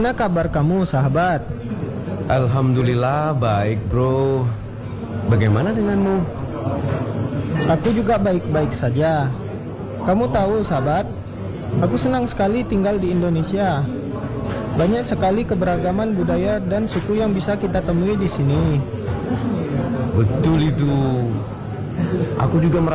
Bagaimana kabar kamu, sahabat? Alhamdulillah baik bro. Bagaimana denganmu? Aku juga baik-baik saja. Kamu tahu, sahabat, aku senang sekali tinggal di Indonesia. Banyak sekali keberagaman budaya dan suku yang bisa kita temui di sini. Betul itu. Aku juga